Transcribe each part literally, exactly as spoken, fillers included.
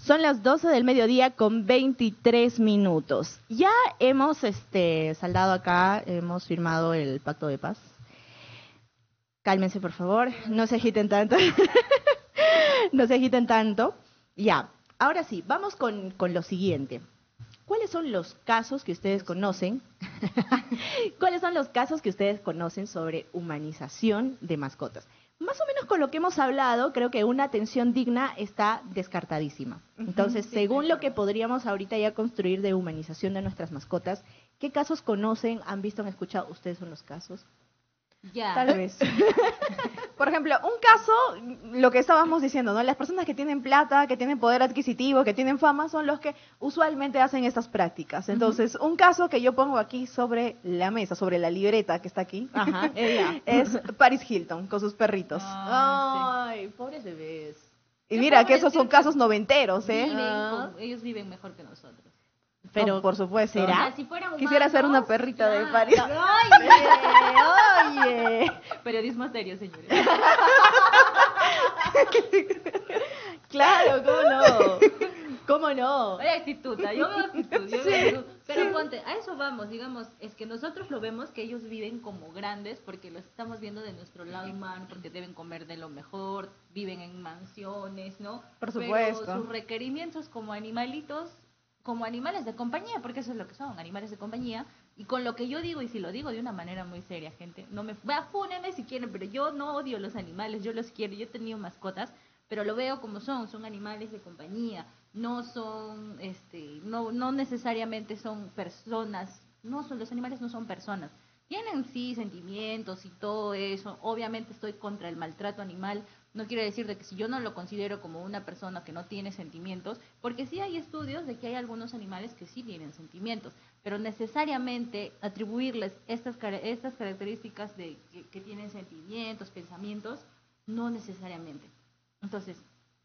Son las doce del mediodía con veintitrés minutos. Ya hemos este, saldado acá, hemos firmado el pacto de paz. Cálmense, por favor, no se agiten tanto. No se agiten tanto. Ya, ahora sí, vamos con, con lo siguiente. ¿Cuáles son los casos que ustedes conocen? ¿Cuáles son los casos que ustedes conocen sobre humanización de mascotas? Más o menos con lo que hemos hablado, creo que una atención digna está descartadísima. Entonces, según lo que podríamos ahorita ya construir de humanización de nuestras mascotas, ¿qué casos conocen, han visto, han escuchado? ¿Ustedes son los casos? Ya. Tal vez. Por ejemplo, un caso, lo que estábamos diciendo, ¿no? Las personas que tienen plata, que tienen poder adquisitivo, que tienen fama, son los que usualmente hacen estas prácticas. Entonces, uh-huh. un caso que yo pongo aquí sobre la mesa, sobre la libreta que está aquí, Ajá, ella. es Paris Hilton con sus perritos. Ay, sí. Pobres bebés. Y mira que esos son casos noventeros, ¿eh? Viven Ah. con, ellos viven mejor que nosotros. Pero, oh, por supuesto. ¿será? O sea, si fueran humanos, quisiera ser una perrita claro. de Paris. Oye, oye. Periodismo serio, señores. Claro, ¿cómo no? ¿Cómo no? Hay actitud, ¿ah? yo veo actitud, yo veo actitud. Pero sí. Ponte, a eso vamos, digamos, es que nosotros lo vemos que ellos viven como grandes porque los estamos viendo de nuestro lado humano, porque deben comer de lo mejor, viven en mansiones, ¿no? Por supuesto. Pero sus requerimientos como animalitos, como animales de compañía, porque eso es lo que son, animales de compañía, y con lo que yo digo, y si lo digo de una manera muy seria, gente, no me, fúnenme si quieren, pero yo no odio los animales, yo los quiero, yo he tenido mascotas, pero lo veo como son, son animales de compañía, no son, este, no, no necesariamente son personas, no son, los animales no son personas, tienen sí sentimientos y todo eso, obviamente estoy contra el maltrato animal, no quiere decir de que si yo no lo considero como una persona que no tiene sentimientos, porque sí hay estudios de que hay algunos animales que sí tienen sentimientos, pero necesariamente atribuirles estas, estas características de que, que tienen sentimientos, pensamientos, no necesariamente. Entonces,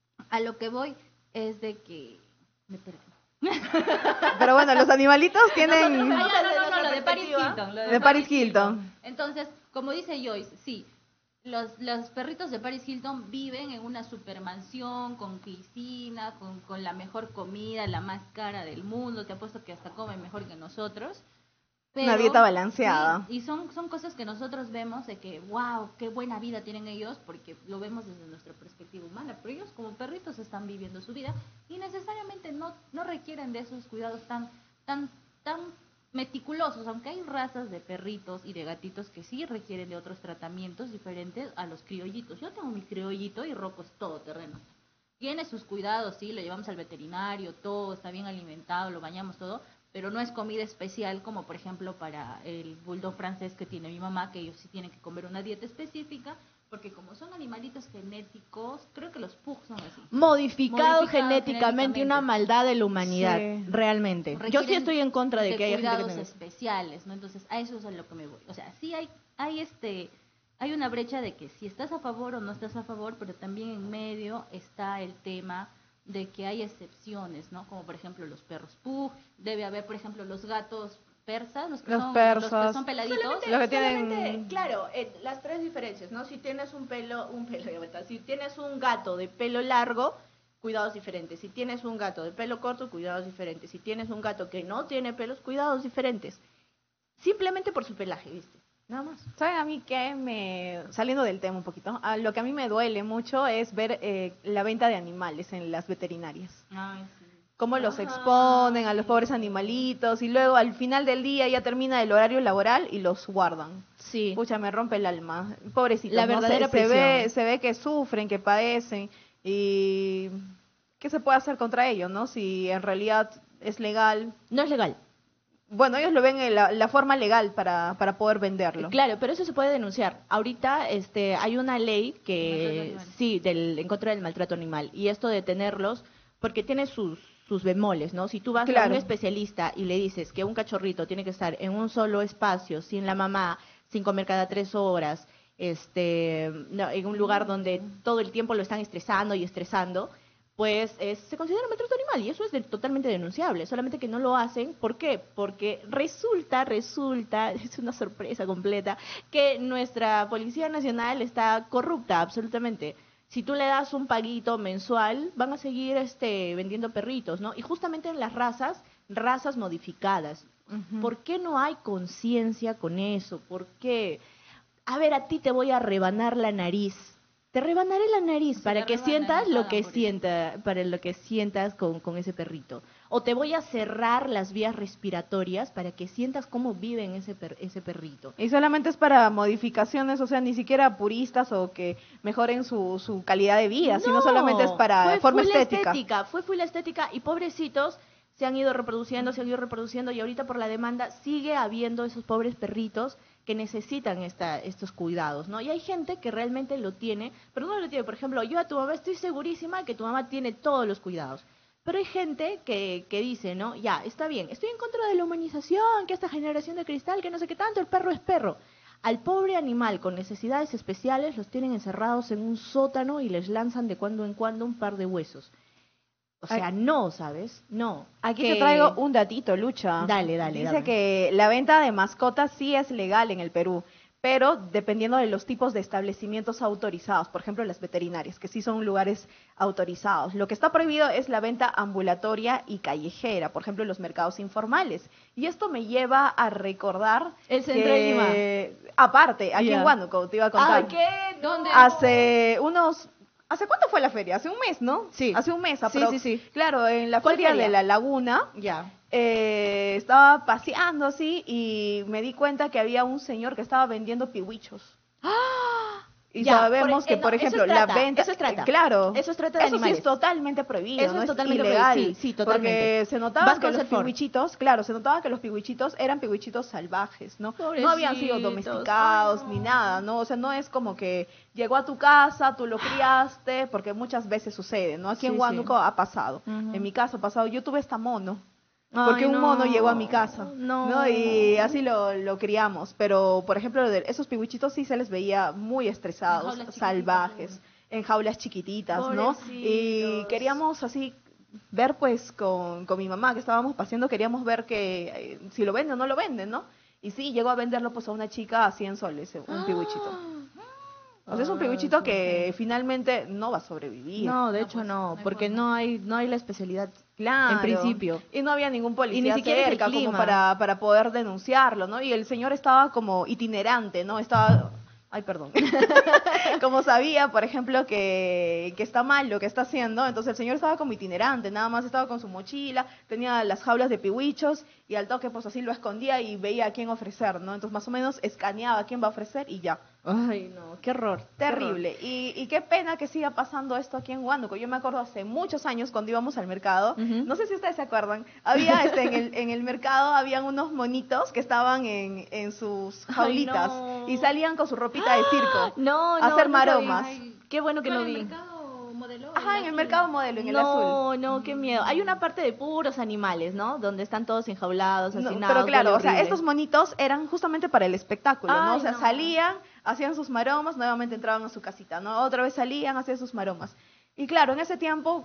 a lo que voy es de que me perdí. Pero bueno, los animalitos tienen... No, no, no, no, no, lo de Paris Hilton. Lo de, de Paris Hilton. Entonces, como dice Joyce, sí, los, los perritos de Paris Hilton viven en una supermansión, con piscina, con, con la mejor comida, la más cara del mundo, te apuesto que hasta comen mejor que nosotros. Pero, una dieta balanceada. Sí, y son, son cosas que nosotros vemos de que, wow, qué buena vida tienen ellos, porque lo vemos desde nuestra perspectiva humana, pero ellos como perritos están viviendo su vida y necesariamente no, no requieren de esos cuidados tan, tan, tan meticulosos, aunque hay razas de perritos y de gatitos que sí requieren de otros tratamientos diferentes a los criollitos. Yo tengo mi criollito y Rocco es todoterreno. Tiene sus cuidados, sí, lo llevamos al veterinario, todo, está bien alimentado, lo bañamos todo, pero no es comida especial como por ejemplo para el bulldog francés que tiene mi mamá, que ellos sí tienen que comer una dieta específica, porque como son animalitos genéticos, creo que los pugs son así. Modificado, Modificado genéticamente, genéticamente. una maldad de la humanidad, Sí. realmente. Requieren Yo sí estoy en contra de, de que haya gente cuidados que... especiales, ¿no? Entonces, a eso es a lo que me voy. O sea, sí hay, hay este... Hay una brecha de que si estás a favor o no estás a favor, pero también en medio está el tema de que hay excepciones, ¿no? Como por ejemplo los perros pug, debe haber, por ejemplo, los gatos persas, los que, Los son, persas. los que son peladitos. Solamente, Lo que tienen- solamente, claro, eh, las tres diferencias, ¿no? Si tienes un pelo, un pelo, ya está. Si tienes un gato de pelo largo, cuidados diferentes. Si tienes un gato de pelo corto, cuidados diferentes. Si tienes un gato que no tiene pelos, cuidados diferentes. Simplemente por su pelaje, ¿viste? Nada más. ¿Saben a mí qué me... Saliendo del tema un poquito, a lo que a mí me duele mucho es ver eh, la venta de animales en las veterinarias. Ay, sí. Cómo los Ajá. exponen a los pobres animalitos y luego al final del día ya termina el horario laboral y los guardan. Sí. Pucha, me rompe el alma. Pobrecitos, La ¿no? verdadera se, se ve, presión. se ve que sufren, que padecen y ¿qué se puede hacer contra ellos, no? Si en realidad es legal. No es legal. Bueno, ellos lo ven en la, la forma legal para, para poder venderlo. Claro, pero eso se puede denunciar. Ahorita este, hay una ley que, Maltrato animal. sí, del, en contra del maltrato animal. Y esto de tenerlos, porque tiene sus, sus bemoles, ¿no? Si tú vas a Claro. un especialista y le dices que un cachorrito tiene que estar en un solo espacio, sin la mamá, sin comer cada tres horas, este, no, en un lugar donde todo el tiempo lo están estresando y estresando, pues es- se considera maltrato animal y eso es de- totalmente denunciable, solamente que no lo hacen. ¿Por qué? Porque resulta, resulta, es una sorpresa completa, que nuestra Policía Nacional está corrupta absolutamente. si tú le das un paguito mensual, van a seguir este, vendiendo perritos, ¿no? Y justamente en las razas, razas modificadas. Ujú. ¿Por qué no hay conciencia con eso? ¿Por qué? A ver, a ti te voy a rebanar la nariz. Te rebanaré la nariz Si para la que rebanan, sientas no lo pagan que por eso. sienta, para lo que sientas con, con ese perrito. O te voy a cerrar las vías respiratorias para que sientas cómo vive en ese per- ese perrito. Y solamente es para modificaciones, o sea, ni siquiera puristas o que mejoren su, su calidad de vida, sino solamente es para fue forma full estética. Fue full estética y pobrecitos se han ido reproduciendo, se han ido reproduciendo y ahorita por la demanda sigue habiendo esos pobres perritos que necesitan esta, estos cuidados, ¿no? Y hay gente que realmente lo tiene, pero no lo tiene. Por ejemplo, yo a tu mamá estoy segurísima que tu mamá tiene todos los cuidados. Pero hay gente que, que dice, ¿no? Ya, está bien, estoy en contra de la humanización, que esta generación de cristal, que no sé qué tanto, el perro es perro. Al pobre animal con necesidades especiales los tienen encerrados en un sótano y les lanzan de cuando en cuando un par de huesos. O sea, Ay. no, ¿sabes? No. Aquí Que- te traigo un datito, Lucha. Dale, dale, Dice dame. que la venta de mascotas sí es legal en el Perú, pero dependiendo de los tipos de establecimientos autorizados, por ejemplo las veterinarias, que sí son lugares autorizados. Lo que está prohibido es la venta ambulatoria y callejera, por ejemplo los mercados informales. Y esto me lleva a recordar El centro de que, aparte, aquí Ya. en Huánuco, te iba a contar. Ay, ¿qué? ¿Dónde? Hace unos... ¿Hace cuánto fue la feria? Hace un mes, ¿no? Sí. Hace un mes, Sí, aprox. sí, sí. Claro, en la ¿Cuál feria feria? de la Laguna, Ya. eh, estaba paseando así y me di cuenta que había un señor que estaba vendiendo pihuichos. Y Ya, sabemos por- que, eh, por no, eso ejemplo, es la trata, venta... eso es trata. eh, claro. Eso es trata de Eso sí animales. es totalmente prohibido, Eso no es es totalmente ilegal. prohibido, sí, sí, totalmente. Porque se notaba Vas que con los Serfor. pihuichitos, claro, se notaba que los pihuichitos eran pihuichitos salvajes, ¿no? No habían sido Pobrecitos. domesticados Ay, ni no. nada, ¿no? O sea, no es como que llegó a tu casa, tú lo criaste, porque muchas veces sucede, ¿no? Aquí Sí, en sí. Huánuco ha pasado. Ujú. En mi casa ha pasado, yo tuve esta mono. Ay, Porque un no, mono llegó a mi casa, no. Y así lo, lo criamos. Pero, por ejemplo, de esos pihuichitos sí se les veía muy En estresados, jaulas chiquititas, salvajes, seguro. en jaulas chiquititas, ¿no? Y Pobrecitos. queríamos así ver, pues, con, con mi mamá que estábamos paseando, queríamos ver que eh, si lo venden o no lo venden, ¿no? Y sí, llegó a venderlo pues a una chica a cien soles, eh, un pihuichito. O sea, es un Ay, pihuichito qué que feo. finalmente no va a sobrevivir. No, de No, hecho pues, no, no hay porque forma. no hay no hay la especialidad Claro. en principio. Y no había ningún policía Y ni siquiera es el cerca como clima. para, para poder denunciarlo, ¿no? Y el señor estaba como itinerante, ¿no? Estaba... Ay, perdón. Como sabía, por ejemplo, que, que está mal lo que está haciendo, entonces el señor estaba como itinerante, nada más estaba con su mochila, tenía las jaulas de pihuichos y al toque pues así lo escondía y veía a quién ofrecer, ¿no? Entonces más o menos escaneaba a quién va a ofrecer y ya. Ay, no, qué horror. qué horror. Terrible. Y, y qué pena que siga pasando esto aquí en Huánuco. Yo me acuerdo hace muchos años cuando íbamos al mercado, Ujú. no sé si ustedes se acuerdan, había este, en, el, en el mercado habían unos monitos que estaban en, en sus Ay, jaulitas no. y salían con su ropita de circo No, a no, hacer nunca vi. maromas. Ay, Qué bueno que ¿cuál, no el vi. mercado modelo? Ajá, en el azul? mercado modelo, en el azul. No, no, qué miedo. Hay una parte de puros animales, ¿no? Donde están todos enjaulados, No, hacinados. pero claro, huele o sea, horrible. estos monitos eran justamente para el espectáculo, ¿no? Ay, O sea, no. salían, hacían sus maromas, nuevamente entraban a su casita, ¿no? Otra vez salían, hacían sus maromas. Y claro, en ese tiempo,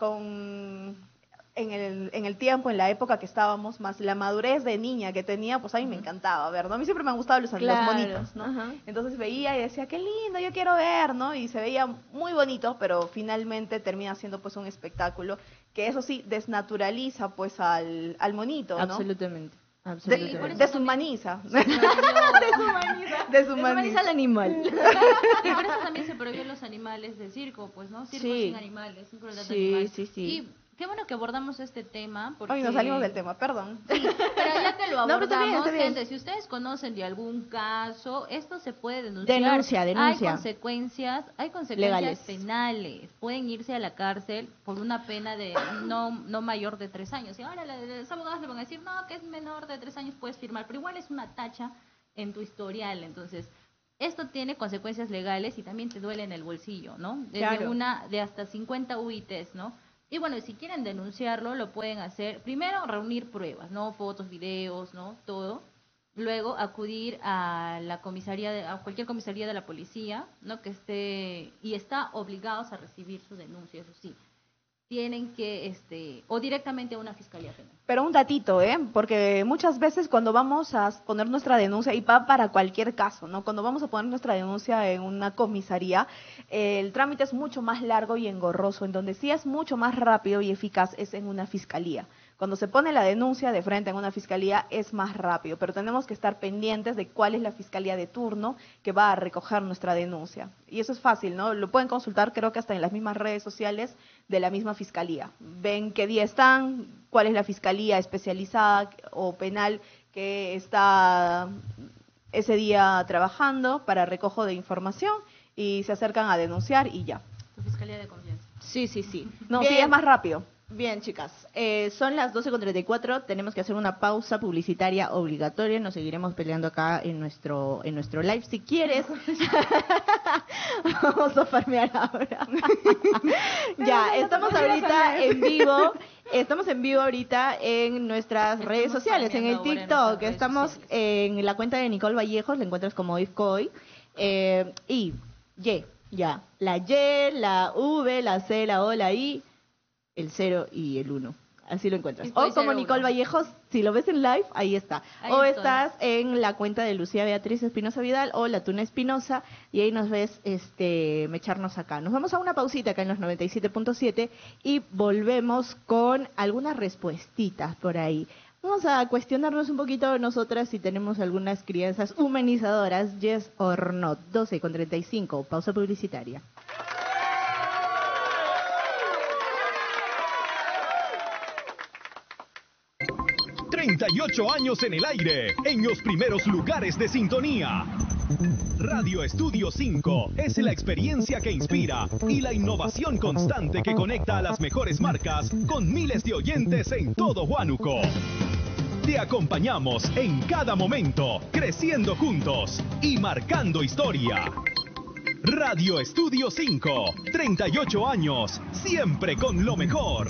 con en el, en el tiempo, en la época que estábamos, más la madurez de niña que tenía, pues a mí me encantaba ver, ¿no? A mí siempre me han gustado los, los Claro, monitos, ¿no? ajá. Entonces veía y decía, qué lindo, yo quiero ver, ¿no? Y se veía muy bonito, pero finalmente termina siendo pues un espectáculo que eso sí desnaturaliza pues al, al monito, ¿no? Absolutamente. De- Absolutamente. por eso deshumaniza. Se prohibió- Deshumaniza. Deshumaniza al animal. Y por eso también se prohibió los animales de circo, pues, ¿no? Circo Sí. sin animales, sin crueldad Sí, animal. sí, sí. Y qué bueno que abordamos este tema. Porque... Hoy nos salimos del tema, perdón. Sí, pero ya que lo No, abordamos, pero está bien, está bien. gente, si ustedes conocen de algún caso, esto se puede denunciar. Denuncia, denuncia. Hay consecuencias, hay consecuencias Legales. penales. Pueden irse a la cárcel por una pena de no no mayor de tres años. Y ahora le- los abogados le van a decir, no, que es menor de tres años, puedes firmar. Pero igual es una tacha en tu historial. Entonces, esto tiene consecuencias legales y también te duele en el bolsillo, ¿no? Desde Claro. una de hasta cincuenta U I Ts, ¿no? Y bueno, si quieren denunciarlo, lo pueden hacer. Primero, reunir pruebas, ¿no? Fotos, videos, ¿no? Todo. Luego, acudir a la comisaría, de, a cualquier comisaría de la policía, ¿no? Que esté, y está obligados a recibir su denuncia, eso sí. tienen que, este, o directamente a una fiscalía penal. Pero un datito, ¿eh? Porque muchas veces cuando vamos a poner nuestra denuncia, y va para cualquier caso, ¿no? Cuando vamos a poner nuestra denuncia en una comisaría, eh, el trámite es mucho más largo y engorroso, en donde sí es mucho más rápido y eficaz es en una fiscalía. Cuando se pone la denuncia de frente en una fiscalía es más rápido, pero tenemos que estar pendientes de cuál es la fiscalía de turno que va a recoger nuestra denuncia. Y eso es fácil, ¿no? Lo pueden consultar, creo que hasta en las mismas redes sociales de la misma fiscalía. Ven qué día están, cuál es la fiscalía especializada o penal que está ese día trabajando para recojo de información y se acercan a denunciar y ya. Tu fiscalía de confianza. Sí, sí, sí. No, Bien. sí, es más rápido. Bien, chicas, eh, son las doce con treinta y cuatro, tenemos que hacer una pausa publicitaria obligatoria, nos seguiremos peleando acá en nuestro en nuestro live. Si quieres, vamos a farmear ahora. Ya, estamos ahorita en vivo, estamos en vivo ahorita en nuestras Estamos redes sociales, en el farmeando ahora en TikTok, nuestras redes estamos sociales. en la cuenta de Nicole Vallejos, la encuentras como Ifcoy, eh, y Y, ya, la Y, la V, la C, la O, la I, el cero y el uno. Así lo encuentras. Y puede O como ser Nicole uno. Vallejos, si lo ves en live, ahí está. Ahí o estoy. estás en la cuenta de Lucía Beatriz Espinosa Vidal o La Tuna Espinosa y ahí nos ves este mecharnos acá. Nos vamos a una pausita acá en los noventa y siete punto siete y volvemos con algunas respuestitas por ahí. Vamos a cuestionarnos un poquito nosotras si tenemos algunas crianzas humanizadoras, yes or not. doce con treinta y cinco, pausa publicitaria. treinta y ocho años en el aire, en los primeros lugares de sintonía. Radio Estudio cinco es la experiencia que inspira y la innovación constante que conecta a las mejores marcas con miles de oyentes en todo Huánuco. Te acompañamos en cada momento, creciendo juntos y marcando historia. Radio Estudio cinco, treinta y ocho años, siempre con lo mejor.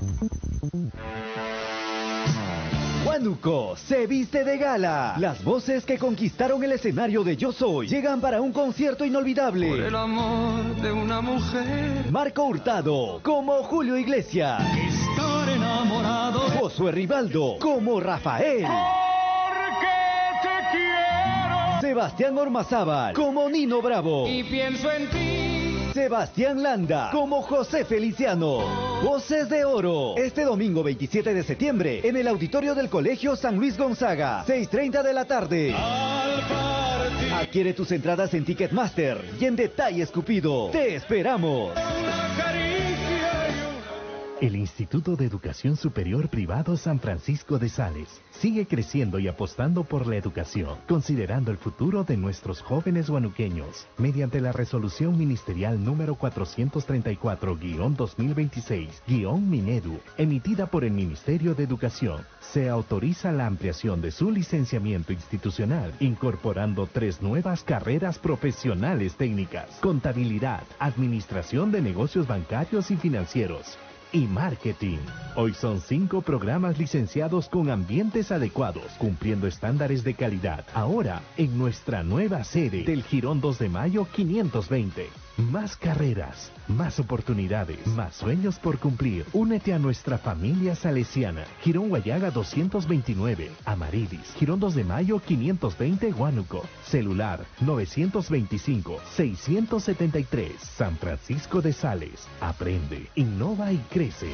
Huánuco se viste de gala. Las voces que conquistaron el escenario de Yo Soy llegan para un concierto inolvidable. Por el amor de una mujer. Marco Hurtado como Julio Iglesias. Estar enamorado. Josué Rivaldo como Rafael. Porque te quiero. Sebastián Ormazábal como Nino Bravo. Y pienso en ti. Sebastián Landa como José Feliciano. Voces de Oro. Este domingo veintisiete de septiembre en el auditorio del Colegio San Luis Gonzaga. seis treinta de la tarde. Al partir. Adquiere tus entradas en Ticketmaster y en Detalles Cupido. ¡Te esperamos! Una caricia y un... El Instituto de Educación Superior Privado San Francisco de Sales sigue creciendo y apostando por la educación, considerando el futuro de nuestros jóvenes huanuqueños. Mediante la resolución ministerial número cuatrocientos treinta y cuatro guión dos mil veintiséis guión Minedu, emitida por el Ministerio de Educación, se autoriza la ampliación de su licenciamiento institucional, incorporando tres nuevas carreras profesionales técnicas: contabilidad, administración de negocios bancarios y financieros, y marketing. Hoy son cinco programas licenciados con ambientes adecuados, cumpliendo estándares de calidad. Ahora, en nuestra nueva sede del Jirón dos de Mayo quinientos veinte. Más carreras, más oportunidades, más sueños por cumplir. Únete a nuestra familia salesiana. Jirón Guayaga doscientos veintinueve, Amarilis. Jirón dos de Mayo quinientos veinte, Huánuco. Celular novecientos veinticinco, seiscientos setenta y tres. San Francisco de Sales. Aprende, innova y crece.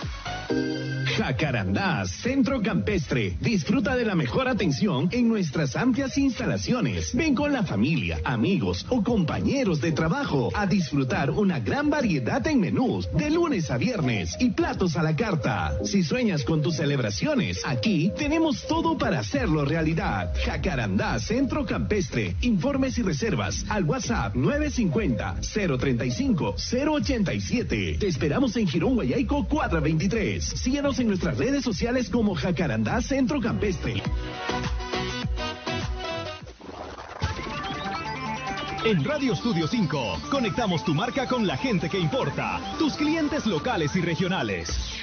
Jacarandá, Centro Campestre. Disfruta de la mejor atención en nuestras amplias instalaciones. Ven con la familia, amigos o compañeros de trabajo a disfrutar una gran variedad en menús de lunes a viernes y platos a la carta. Si sueñas con tus celebraciones, aquí tenemos todo para hacerlo realidad. Jacarandá, Centro Campestre. Informes y reservas al WhatsApp nueve cinco cero, cero treinta y cinco, cero ochenta y siete. Te esperamos en Jirón Guayaico cuatro veintitrés. Síguenos en nuestras redes sociales como Jacarandá Centro Campestre. En Radio Estudio cinco, conectamos tu marca con la gente que importa, tus clientes locales y regionales.